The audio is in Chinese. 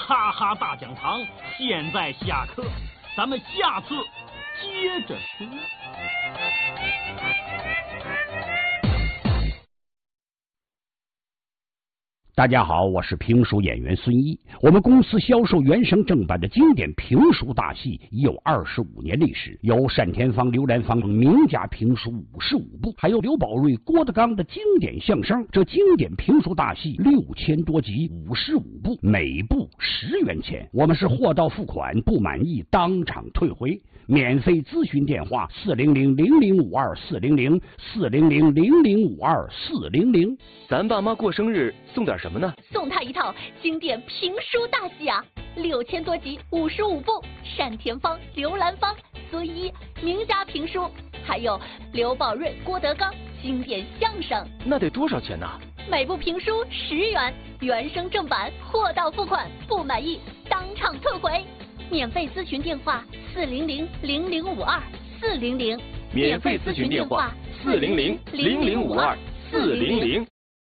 哈哈大讲堂现在下课，咱们下次接着说。 大家好，我是评书演员孙一。我们公司销售原声正版的经典评书大戏已有25年历史，有单田芳、刘兰芳名家评书55部，还有刘宝瑞、郭德纲的经典相声。这经典评书大戏6000多集，55部，每部10元钱。我们是货到付款，不满意当场退回。免费咨询电话400-0052-400，400-0052-400。 咱爸妈过生日送点什么呢？ 送他一套经典评书大戏啊，6000多集，55部，单田芳、刘兰芳、孙一名家评书，还有刘宝瑞、郭德纲经典相声。 那得多少钱呢？ 每部评书10元，原声正版，货到付款，不满意当场退回。免费咨询电话400-0052-400， 免费咨询电话400-0052-400。